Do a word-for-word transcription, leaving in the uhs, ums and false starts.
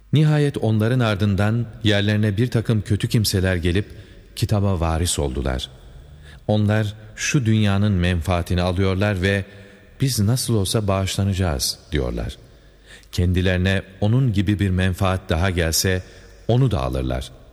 Nihayet onların ardından yerlerine bir takım kötü kimseler gelip kitaba varis oldular. Onlar şu dünyanın menfaatini alıyorlar ve biz nasıl olsa bağışlanacağız diyorlar. Kendilerine onun gibi bir menfaat daha gelse onu da alırlar.